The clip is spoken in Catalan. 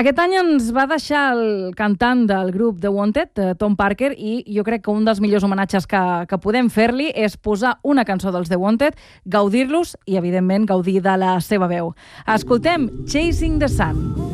Aquest any ens va deixar el cantant del grup The Wanted, Tom Parker, i jo crec que un dels millors homenatges que podem fer-li és posar una cançó dels The Wanted, gaudir-los i, evidentment, gaudir de la seva veu. Escoltem Chasing the Sun.